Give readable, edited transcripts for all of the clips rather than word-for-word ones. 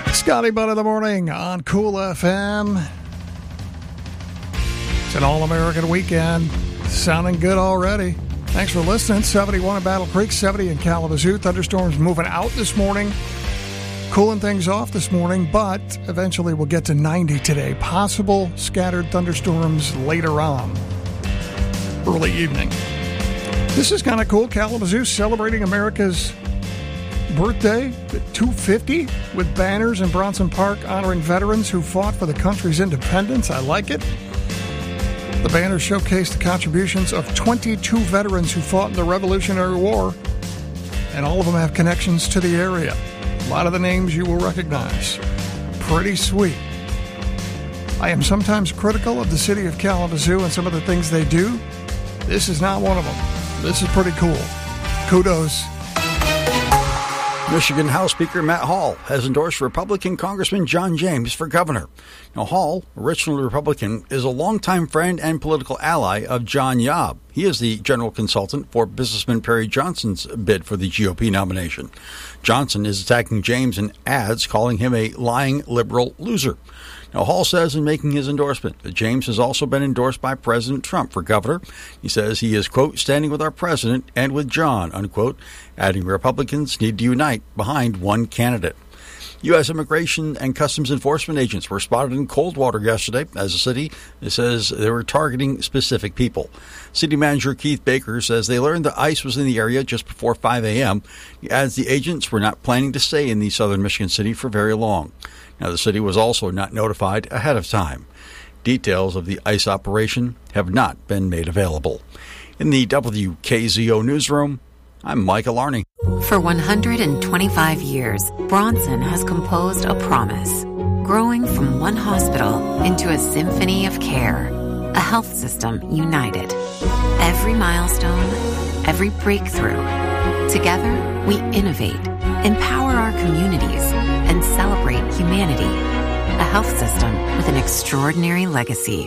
Scotty Butt in the morning on Cool FM. It's an all-American weekend. Sounding good already. Thanks for listening. 71 in Battle Creek, 70 in Kalamazoo. Thunderstorms moving out this morning. Cooling things off this morning, but eventually we'll get to 90 today. Possible scattered thunderstorms later on. Early evening. This is kind of cool. Kalamazoo celebrating America's birthday at 250 with banners in Bronson Park honoring veterans who fought for the country's independence. I like it. The banners showcase the contributions of 22 veterans who fought in the Revolutionary War, and all of them have connections to the area. A lot of the names you will recognize. Pretty sweet. I am sometimes critical of the city of Kalamazoo and some of the things they do. This is not one of them. This is pretty cool. Kudos. Michigan House Speaker Matt Hall has endorsed Republican Congressman John James for governor. Now, Hall, originally Republican, is a longtime friend and political ally of John Yob. He is the general consultant for businessman Perry Johnson's bid for the GOP nomination. Johnson is attacking James in ads, calling him a lying liberal loser. Now, Hall says in making his endorsement that James has also been endorsed by President Trump for governor. He says he is, quote, standing with our president and with John, unquote, adding Republicans need to unite behind one candidate. U.S. Immigration and Customs Enforcement agents were spotted in Coldwater yesterday as the city says they were targeting specific people. City Manager Keith Baker says they learned that ICE was in the area just before 5 a.m. He adds the agents were not planning to stay in the southern Michigan city for very long. Now, the city was also not notified ahead of time. Details of the ICE operation have not been made available. In the WKZO newsroom, I'm Michael Arney. For 125 years, Bronson has composed a promise, growing from one hospital into a symphony of care, a health system united. Every milestone, every breakthrough. Together, we innovate, empower our communities, and celebrate humanity. A health system with an extraordinary legacy.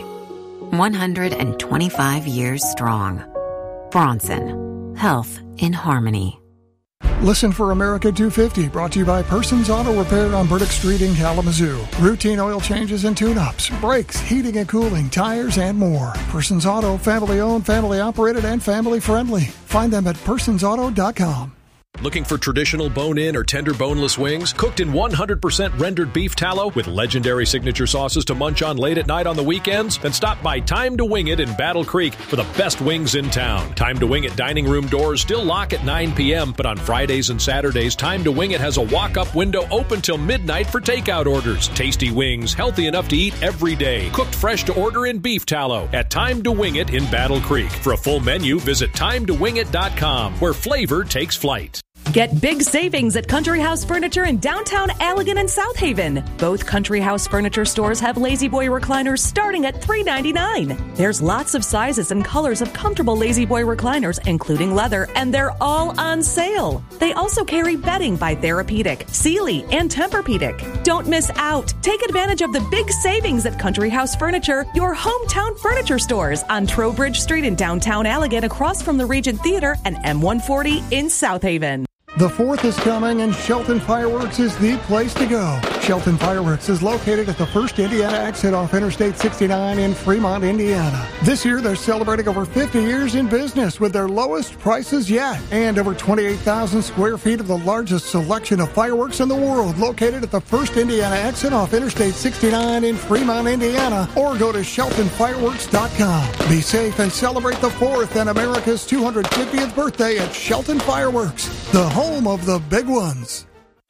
125 years strong. Bronson. Health in harmony. Listen for America 250, brought to you by Persons Auto Repair on Burdick Street in Kalamazoo. Routine oil changes and tune-ups, brakes, heating and cooling, tires, and more. Persons Auto, family-owned, family-operated, and family-friendly. Find them at personsauto.com. Looking for traditional bone-in or tender boneless wings cooked in 100% rendered beef tallow with legendary signature sauces to munch on late at night on the weekends? Then stop by Time to Wing It in Battle Creek for the best wings in town. Time to Wing It dining room doors still lock at 9 p.m., but on Fridays and Saturdays, Time to Wing It has a walk-up window open till midnight for takeout orders. Tasty wings, healthy enough to eat every day. Cooked fresh to order in beef tallow at Time to Wing It in Battle Creek. For a full menu, visit timetowingit.com, where flavor takes flight. Get big savings at Country House Furniture in downtown Allegan and South Haven. Both Country House Furniture stores have Lazy Boy recliners starting at $3.99. There's lots of sizes and colors of comfortable Lazy Boy recliners, including leather, and they're all on sale. They also carry bedding by Therapeutic, Sealy, and Tempur-Pedic. Don't miss out. Take advantage of the big savings at Country House Furniture, your hometown furniture stores on Trowbridge Street in downtown Allegan, across from the Regent Theater, and M140 in South Haven. The 4th is coming, and Shelton Fireworks is the place to go. Shelton Fireworks is located at the First Indiana exit off Interstate 69 in Fremont, Indiana. This year, they're celebrating over 50 years in business with their lowest prices yet, and over 28,000 square feet of the largest selection of fireworks in the world, located at the First Indiana exit off Interstate 69 in Fremont, Indiana, or go to SheltonFireworks.com. Be safe and celebrate the 4th and America's 250th birthday at Shelton Fireworks, the home of the big ones.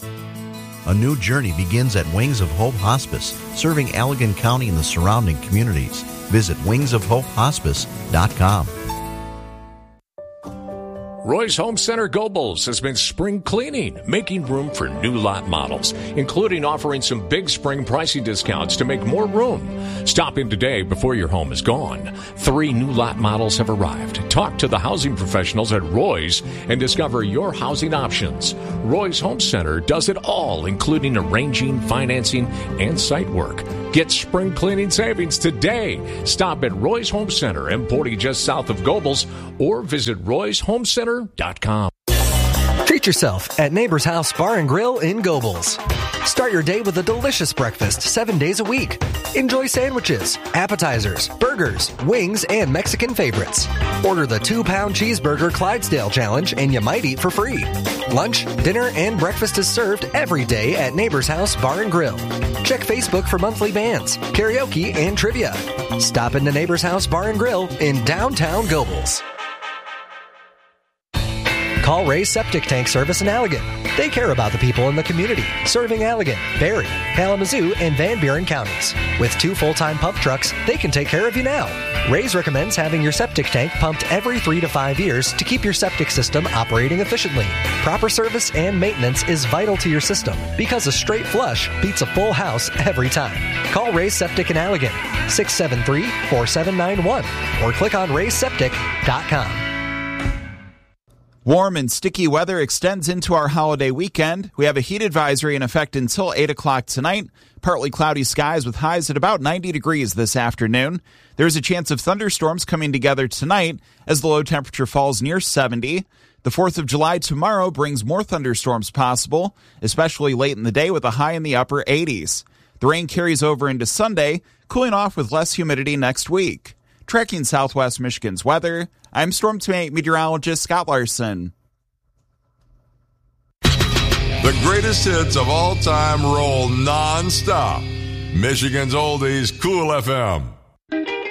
A new journey begins at Wings of Hope Hospice, serving Allegan County and the surrounding communities. Visit wingsofhopehospice.com. Roy's Home Center Gobles has been spring cleaning, making room for new lot models, including offering some big spring pricing discounts to make more room. Stop in today before your home is gone. 3 new lot models have arrived. Talk to the housing professionals at Roy's and discover your housing options. Roy's Home Center does it all, including arranging, financing, and site work. Get spring cleaning savings today. Stop at Roy's Home Center, M40 just south of Gobles, or visit royshomecenter.com. Treat yourself at Neighbor's House Bar and Grill in Gobles. Start your day with a delicious breakfast 7 days a week. Enjoy sandwiches, appetizers, burgers, wings, and Mexican favorites. Order the 2-pound cheeseburger Clydesdale challenge and you might eat for free. Lunch, dinner, and breakfast is served every day at Neighbor's House Bar and Grill. Check Facebook for monthly bands, karaoke, and trivia. Stop into Neighbor's House Bar and Grill in downtown Gobles. Call Ray's Septic Tank Service in Allegan. They care about the people in the community, serving Allegan, Barry, Kalamazoo, and Van Buren counties. With 2 full-time pump trucks, they can take care of you now. Ray's recommends having your septic tank pumped every 3 to 5 years to keep your septic system operating efficiently. Proper service and maintenance is vital to your system because a straight flush beats a full house every time. Call Ray's Septic in Allegan, 673-4791, or click on rayseptic.com. Warm and sticky weather extends into our holiday weekend. We have a heat advisory in effect until 8 o'clock tonight. Partly cloudy skies with highs at about 90 degrees this afternoon. There's a chance of thunderstorms coming together tonight as the low temperature falls near 70. The 4th of July tomorrow brings more thunderstorms possible, especially late in the day with a high in the upper 80s. The rain carries over into Sunday, cooling off with less humidity next week. Tracking Southwest Michigan's weather, I'm Storm Team meteorologist Scott Larson. The greatest hits of all time roll non-stop. Michigan's Oldies, Cool FM.